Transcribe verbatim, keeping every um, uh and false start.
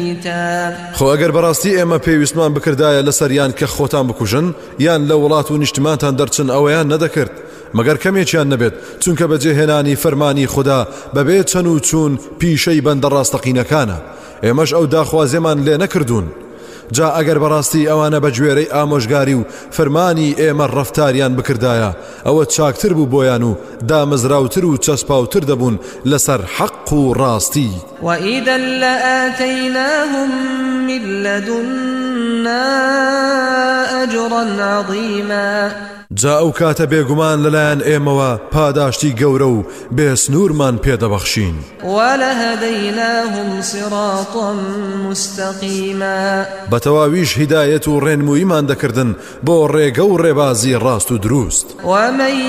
خۆ ئەگەر بەڕاستی ئێمە پێویستمان بکردایە لەسەریان کە خۆتان بکوژن یان لە وڵات و نیشتمانتان دەرچن ئەوەیان نەدەکرد مەگەر کەمێکیان نەبێت چونکە بەجێهێنانی فەرمانی خوددا بەبێ چەن و چوون پیشەی بەندە ڕاستەقینەکانە ئێمەش ئەو داخوازێمان لێ نەکردوون جا ئەگەر بەڕاستی ئەوانە بە گوێرەی ئامۆژگاری و فەرمانی ئێمە ڕەفتاریان بکردایە ئەوە چاکتر بوو بۆیان و دامەزراوتر و چەسپاوتر دەبوون لەسەر حەق و ڕاستی وَإِذًا لَآتَيْنَاهُم مِّن لَّدُنَّا أَجْرًا عَظِيمًا جا ئەو کاتە بێگومان لەلایەن ئێمەوە پاداشتی گەورە و بێسنوورمان پێدەبەخشین وَلَهَدَيْنَاهُمْ صِرَاطًا مُّسْتَقِيمًا بەتەواویش هیدایەت و ڕێنموویمان دەکردن بۆ ڕێگە و ڕێبازی ڕاست و دروست وَمَن